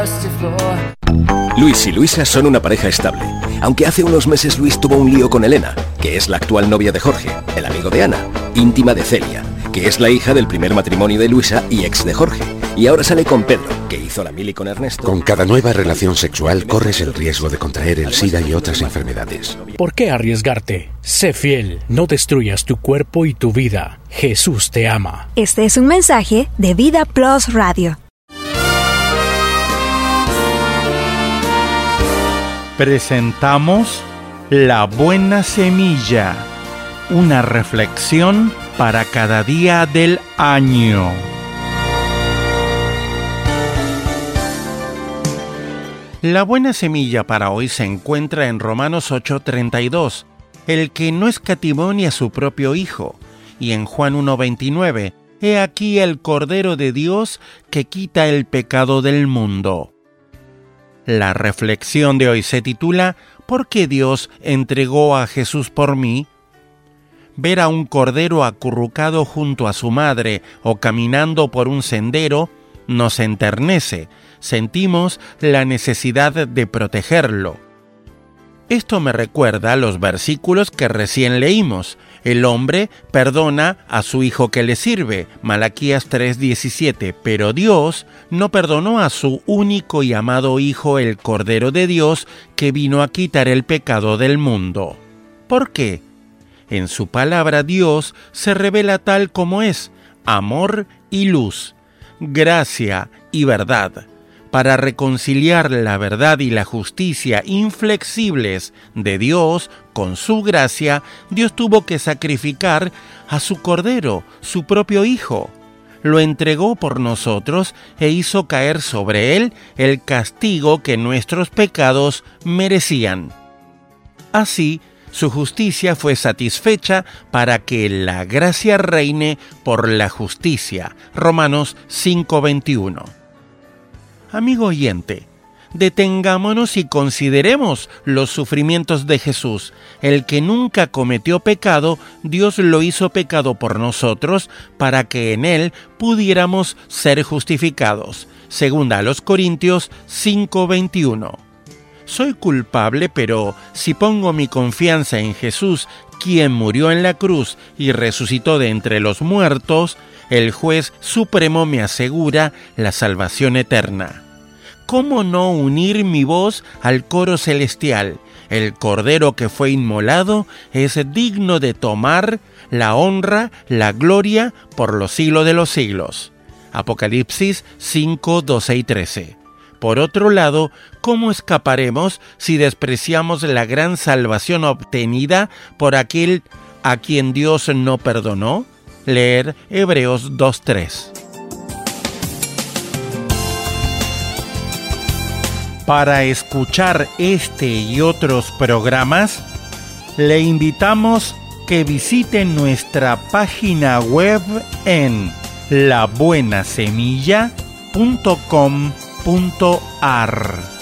Luis y Luisa son una pareja estable, aunque hace unos meses Luis tuvo un lío con Elena, que es la actual novia de Jorge, el amigo de Ana, íntima de Celia, que es la hija del primer matrimonio de Luisa y ex de Jorge. Y ahora sale con Pedro, que hizo la mili con Ernesto. Con cada nueva relación sexual corres el riesgo de contraer el SIDA y otras enfermedades. ¿Por qué arriesgarte? Sé fiel, no destruyas tu cuerpo y tu vida. Jesús te ama. Este es un mensaje de Vida Plus Radio. Presentamos La Buena Semilla, una reflexión para cada día del año. La buena semilla para hoy se encuentra en Romanos 8:32, el que no escatimó ni a su propio Hijo, y en Juan 1:29, he aquí el Cordero de Dios que quita el pecado del mundo. La reflexión de hoy se titula ¿Por qué Dios entregó a Jesús por mí? Ver a un cordero acurrucado junto a su madre o caminando por un sendero nos enternece, sentimos la necesidad de protegerlo. Esto me recuerda a los versículos que recién leímos. El hombre perdona a su hijo que le sirve, Malaquías 3:17, pero Dios no perdonó a su único y amado Hijo, el Cordero de Dios, que vino a quitar el pecado del mundo. ¿Por qué? En su palabra Dios se revela tal como es, amor y luz, gracia y verdad. Para reconciliar la verdad y la justicia inflexibles de Dios con su gracia, Dios tuvo que sacrificar a su Cordero, su propio Hijo. Lo entregó por nosotros e hizo caer sobre él el castigo que nuestros pecados merecían. Así, su justicia fue satisfecha para que la gracia reine por la justicia. Romanos 5:21. Amigo oyente, detengámonos y consideremos los sufrimientos de Jesús. El que nunca cometió pecado, Dios lo hizo pecado por nosotros para que en él pudiéramos ser justificados. Segunda a los Corintios 5:21. Soy culpable, pero si pongo mi confianza en Jesús, quien murió en la cruz y resucitó de entre los muertos, el juez supremo me asegura la salvación eterna. ¿Cómo no unir mi voz al coro celestial? El Cordero que fue inmolado es digno de tomar la honra, la gloria por los siglos de los siglos. Apocalipsis 5:12 y 13. Por otro lado, ¿cómo escaparemos si despreciamos la gran salvación obtenida por aquel a quien Dios no perdonó? Leer Hebreos 2:3. Para escuchar este y otros programas, le invitamos que visite nuestra página web en labuenasemilla.com.ar.